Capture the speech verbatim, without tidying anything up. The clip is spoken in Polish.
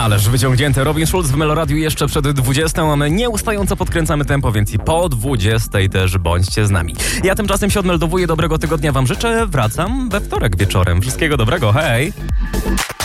Ależ wyciągnięte. Robin Schulz w Meloradiu jeszcze przed dwudziestą, a my nieustająco podkręcamy tempo, więc i po dwudziestej też bądźcie z nami. Ja tymczasem się odmeldowuję, dobrego tygodnia wam życzę. Wracam we wtorek wieczorem. Wszystkiego dobrego, hej!